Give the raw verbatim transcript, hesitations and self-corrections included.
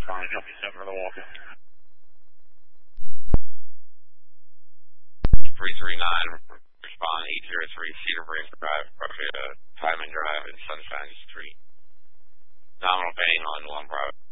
Fine, help you seven for the walk-in. three three nine, respond eight zero three Cedar Break Drive, Private Hyman Drive in Sunshine Street. Nominal paying on one private.